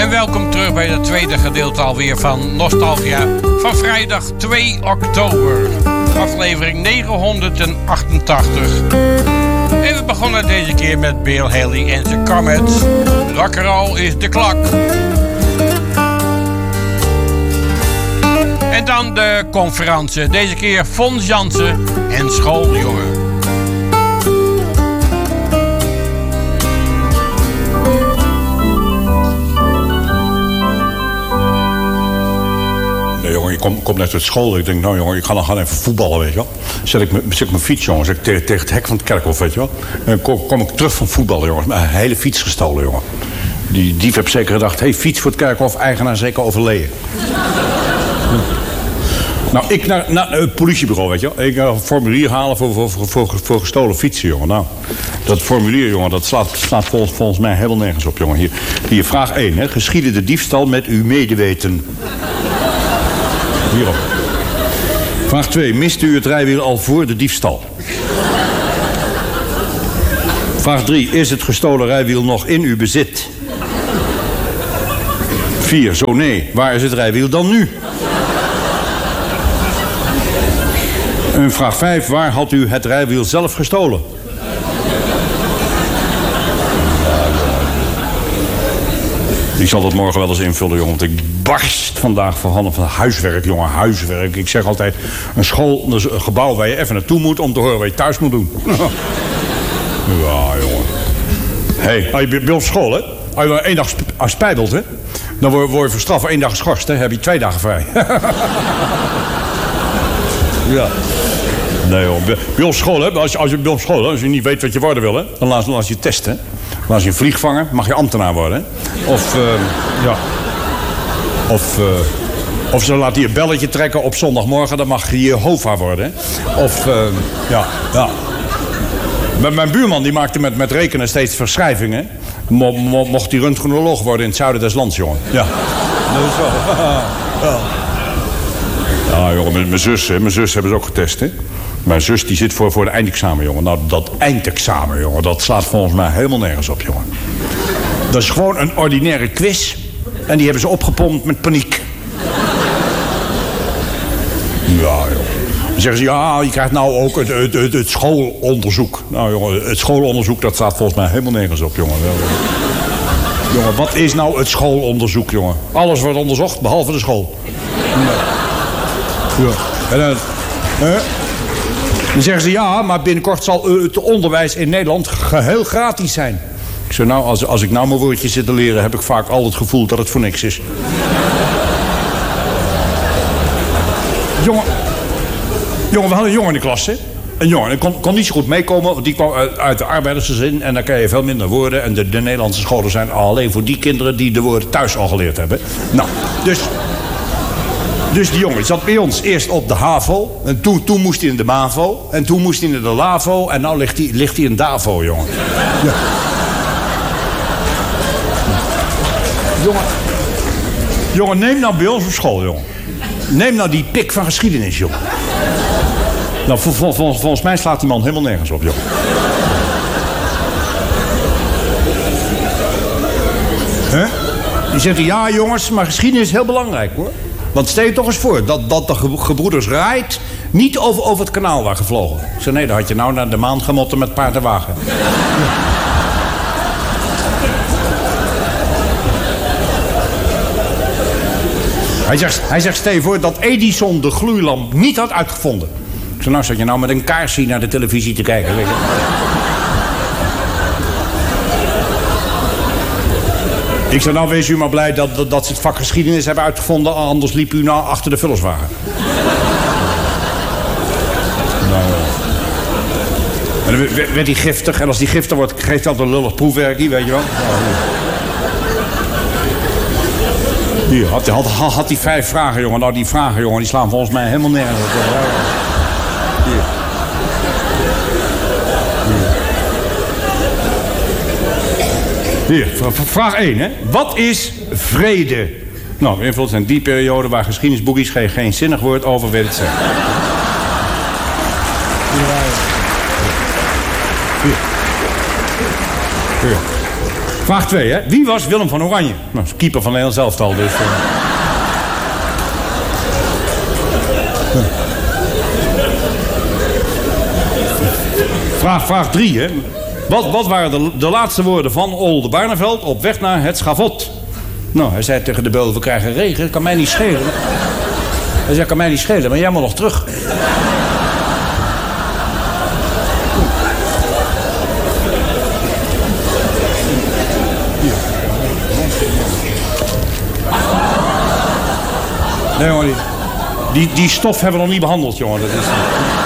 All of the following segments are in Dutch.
En welkom terug bij het tweede gedeelte alweer van Nostalgia van vrijdag 2 oktober. Aflevering 988. En we begonnen deze keer met Bill Haley en zijn Comets. Rock'n'roll is de klok. En dan de conferentie. Deze keer Fons Jansen en Schooljongen. Jongen, je komt net uit school. Ik denk, nou jongen, ik ga dan gaan even voetballen, weet je wel. Zet ik mijn fiets, jongen, zet ik tegen het hek van het kerkhof, weet je wel. En dan kom ik terug van voetballen, jongen. Mijn hele fiets gestolen, jongen. Die dief heeft zeker gedacht, fiets voor het kerkhof, eigenaar zeker overleden. Nou, ik naar het politiebureau, weet je wel. Ik een formulier halen voor gestolen fietsen, jongen. Nou, dat formulier, jongen, dat slaat volgens mij helemaal nergens op, jongen. Hier vraag 1, hè. Geschiedde de diefstal met uw medeweten? Hierop. Vraag 2. Miste u het rijwiel al voor de diefstal? Vraag 3. Is het gestolen rijwiel nog in uw bezit? 4. Zo nee. Waar is het rijwiel dan nu? En vraag 5. Waar had u het rijwiel zelf gestolen? Ik zal dat morgen wel eens invullen, jongen. Want ik barst vandaag van handen van huiswerk, jongen. Huiswerk. Ik zeg altijd, een school, een gebouw waar je even naartoe moet om te horen wat je thuis moet doen. Ja, jongen. Hé, je bent op school, hè? Als je 1 dag spijbelt, hè? Dan word je voor straf voor 1 dag geschorst, hè? Heb je 2 dagen vrij. Ja. Nee, joh. Bij ons school, hè? Als je bij ons school, hè? Als je niet weet wat je worden wil, hè? Dan laat je testen, hè? Maar als je een vliegvanger, mag je ambtenaar worden, hè? Of ze laten je belletje trekken op zondagmorgen, dan mag je Jehovah worden, hè? Of, ja. Mijn buurman die maakte met rekenen steeds verschrijvingen. Mocht hij röntgenoloog worden in het zuiden des lands, jongen. Ja. Dat is wel. Ja. Ja, jongen, mijn zus hebben ze ook getest, hè? Mijn zus die zit voor de eindexamen, jongen. Nou, dat eindexamen, jongen, dat slaat volgens mij helemaal nergens op, jongen. Dat is gewoon een ordinaire quiz. En die hebben ze opgepompt met paniek. Ja, jongen. Dan zeggen ze, ja, je krijgt nou ook het schoolonderzoek. Nou, jongen, het schoolonderzoek, dat staat volgens mij helemaal nergens op, jongen. Jongen, wat is nou het schoolonderzoek, jongen? Alles wordt onderzocht, behalve de school. Ja. En dan zeggen ze, ja, maar binnenkort zal het onderwijs in Nederland geheel gratis zijn. Ik zeg, nou, als ik nou mijn woordjes zit te leren, heb ik vaak al het gevoel dat het voor niks is. Jongen, we hadden een jongen in de klas, hè? Een jongen, die kon niet zo goed meekomen, want die kwam uit de arbeidersgezin. En dan krijg je veel minder woorden. En de Nederlandse scholen zijn alleen voor die kinderen die de woorden thuis al geleerd hebben. Nou, Dus die jongen zat bij ons eerst op de HAVO. En toen moest hij in de MAVO. En toen moest hij in de LAVO. En nou ligt hij in DAVO, jongen. Ja. Jongen, neem nou bij ons op school, jongen. Neem nou die pik van geschiedenis, jongen. Nou, volgens mij slaat die man helemaal nergens op, jongen. Huh? Die zegt, ja jongens, maar geschiedenis is heel belangrijk, hoor. Want stel je toch eens voor dat de gebroeders Wright niet over het kanaal waren gevlogen. Ik zei, nee, dan had je nou naar de maan gemotten met paard en wagen. Hij zegt, stel je voor dat Edison de gloeilamp niet had uitgevonden. Ik zei, nou zat je nou met een kaarsie naar de televisie te kijken, weet je. Ik zei, nou wees u maar blij dat ze het vak geschiedenis hebben uitgevonden. Anders liep u nou achter de vullerswagen. Nou, en dan werd hij giftig. En als die giftig wordt, geeft hij altijd een lullig proefwerkje, weet je wel. Hier, had hij 5 vragen, jongen. Nou, die vragen, jongen, die slaan volgens mij helemaal nergens op. Hier. Hier, vraag 1, hè. Wat is vrede? Nou, invult zijn die periode waar geschiedenisboekjes geen zinnig woord over willen zeggen. Hier. Vraag 2, hè. Wie was Willem van Oranje? Nou, keeper van Nederland elftal, dus... Vraag 3, hè. Wat waren de laatste woorden van Oldenbarneveld op weg naar het schavot? Nou, hij zei tegen de beul, we krijgen regen, kan mij niet schelen. Hij zei, kan mij niet schelen, maar jij moet nog terug. Nee, jongen, die stof hebben we nog niet behandeld, jongen. Dat is...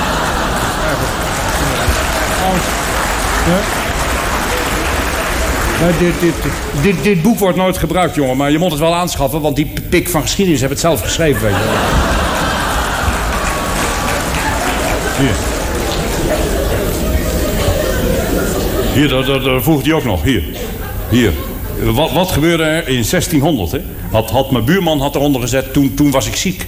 Dit boek wordt nooit gebruikt, jongen. Maar je moet het wel aanschaffen, want die pik van geschiedenis hebben het zelf geschreven, weet je wel. Hier, dat voegt hij ook nog. Hier. Wat gebeurde er in 1600, hè? Had mijn buurman eronder gezet, toen was ik ziek.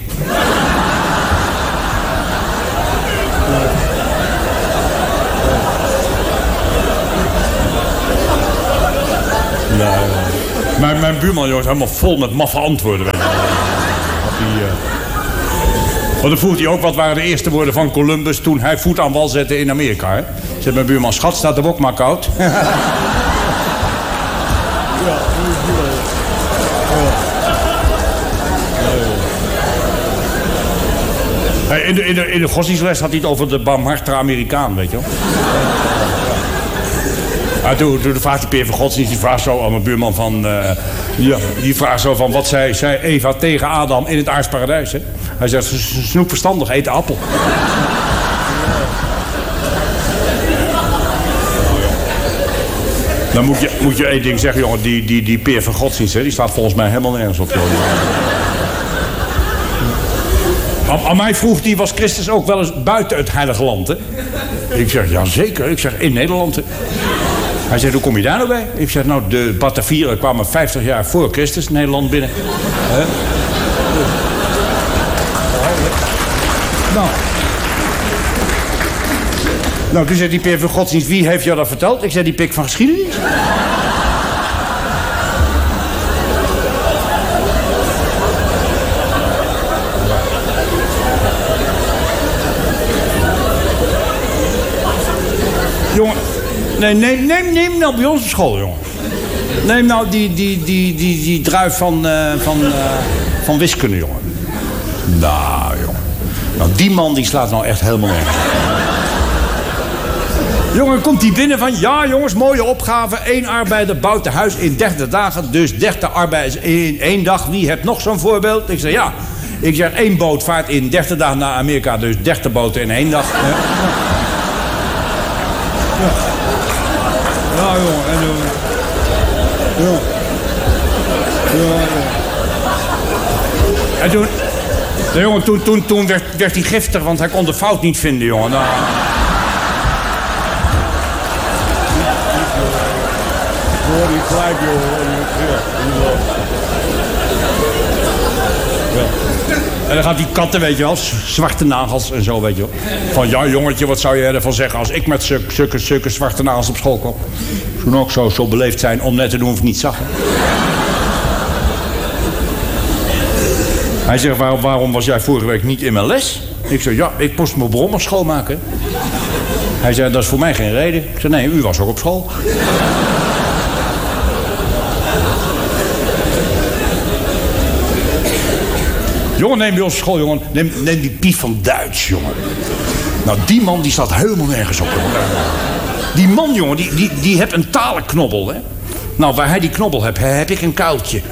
Mijn buurman, jongens, helemaal vol met maffe antwoorden. Maar dan voelt hij ook, wat waren de eerste woorden van Columbus toen hij voet aan wal zette in Amerika, hè? Zegt mijn buurman, schat, staat de wok maar koud. In de godsdienstles had hij het over de barmhartige Amerikaan, weet je wel. Toen vraagt die peer van godsdienst, die vraagt zo aan mijn buurman van... die vraagt zo van, wat zei Eva tegen Adam in het aardsparadijs, hè? Hij zegt, snoep verstandig, eet de appel. Dan moet je één ding zeggen, jongen. Die peer van godsdienst, hè, die staat volgens mij helemaal nergens op, joh. Aan mij vroeg die, was Christus ook wel eens buiten het heilige land, hè? Ik zeg, ja zeker. Ik zeg, in Nederland, hè? Hij zegt, hoe kom je daar nou bij? Ik zeg, nou, de Batavieren kwamen 50 jaar voor Christus Nederland binnen. Nou, toen zei die peer van godsdienst, wie heeft jou dat verteld? Ik zei, die pik van geschiedenis. Jongen, neem nou bij ons op school, jongen. Neem nou die druif van wiskunde, jongen. Nou, jongen. Nou, die man die slaat nou echt helemaal nergens. Jongen, komt hij binnen van... Ja, jongens, mooie opgave. 1 arbeider bouwt een huis in 30 dagen. Dus 30 arbeiders in 1 dag. Wie heeft nog zo'n voorbeeld? Ik zeg, ja. Ik zeg, 1 boot vaart in 30 dagen naar Amerika. Dus 30 boten in 1 dag. Ja, jongen. En ja. En toen... Nee, jongen, toen werd hij giftig, want hij kon de fout niet vinden, jongen. Nou... En dan gaat die katten, weet je wel, zwarte nagels en zo, weet je wel. Van, ja jongetje, wat zou je ervan zeggen als ik met zulke zwarte nagels op school kom? Toen ook zo beleefd zijn om net te doen of niet zag. Hij zegt, waarom was jij vorige week niet in mijn les? Ik zeg, ja, ik moest mijn brommer schoonmaken. Hij zei, dat is voor mij geen reden. Ik zei, nee, u was ook op school. Jongen, neem bij ons school, jongen. Neem die Piet van Duits, jongen. Nou, die man die staat helemaal nergens op, jongen. Die man, jongen, die heeft een talenknobbel, hè. Nou, waar hij die knobbel heeft, heb ik een kuiltje.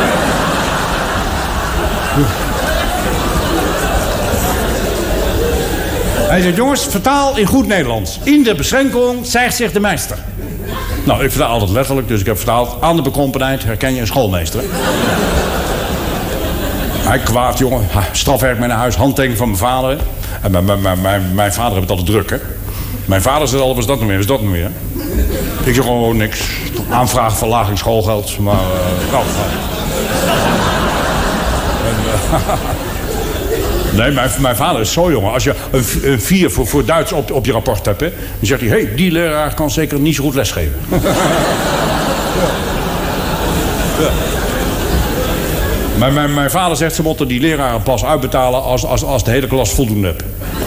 Hij zegt, jongens, vertaal in goed Nederlands. In de beschenking zegt zich de meester. Nou, ik vertaal altijd letterlijk, dus ik heb vertaald. Aan de bekrompenheid herken je een schoolmeester, hè? Hij kwaad, jongen. Strafwerk mee naar huis, handtekening van mijn vader. En mijn vader heeft het altijd druk, hè. Mijn vader zegt al, was dat nog meer, was dat nog meer. Ik zeg gewoon niks. Aanvraag verlaging schoolgeld, maar... Nee, mijn vader is zo, jongen. Als je een 4 voor Duits op je rapport hebt, hè, dan zegt hij... Hé, die leraar kan zeker niet zo goed lesgeven. Ja. Mijn vader zegt, ze moeten die leraren pas uitbetalen als de hele klas voldoende hebt.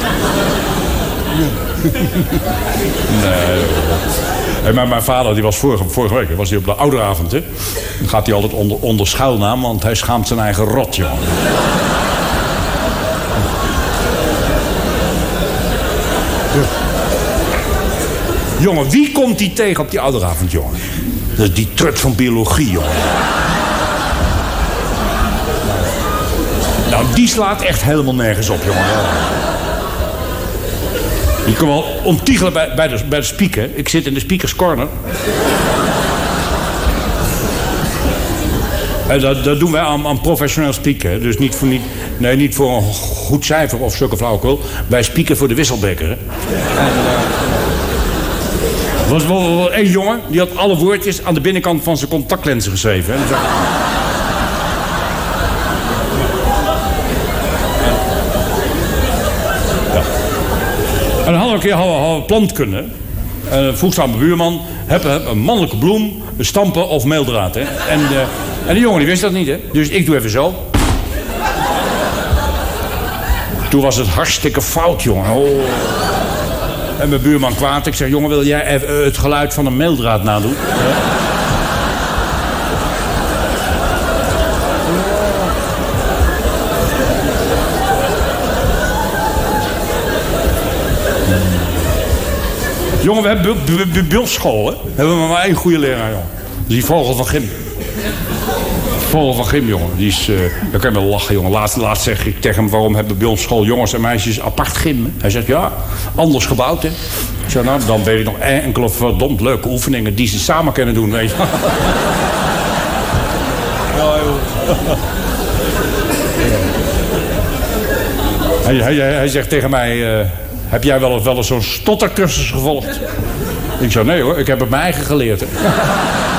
Nee. Maar mijn vader, die was vorige week was hij op de ouderavond, hè. Dan gaat hij altijd onder schuilnaam, want hij schaamt zijn eigen rot, jongen. Jongen, wie komt die tegen op die ouderavond, jongen? Dat is die trut van biologie, jongen. Nou, die slaat echt helemaal nergens op, jongen. Je kan wel omtiegelen bij de speaker. Ik zit in de speakers corner. En dat doen wij aan professioneel spieken. Dus niet voor een goed cijfer of zulke flauwekul. Wij spieken voor de wisselbeker. Hè. Er was wel één jongen, die had alle woordjes aan de binnenkant van zijn contactlenzen geschreven. Hè. En dan hadden we een keer plantkunde. En vroeg ze aan mijn buurman, heb een mannelijke bloem, een stampen of meeldraad. Hè? En de jongen die wist dat niet, hè? Dus ik doe even zo. Toen was het hartstikke fout, jongen. Oh. En mijn buurman kwaad. Ik zeg, jongen, wil jij even het geluid van een meeldraad nadoen? Ja? Jongen, we hebben bij ons school, hè? Hebben we maar één goede leraar, jongen. Dat is die Vogel van Gim. Vogel van Gim, jongen. Die is, daar kan je wel lachen, jongen. Laatst zeg ik tegen hem, waarom hebben bij ons school jongens en meisjes apart gym? Hè? Hij zegt, ja, anders gebouwd, hè. Ik zeg, nou, dan weet ik nog enkele verdomd leuke oefeningen die ze samen kunnen doen, weet je. Ja, joh. Hij zegt tegen mij, heb jij wel eens zo'n stottercursus gevolgd? Ik zei, nee hoor, ik heb het mijn eigen geleerd. Hè.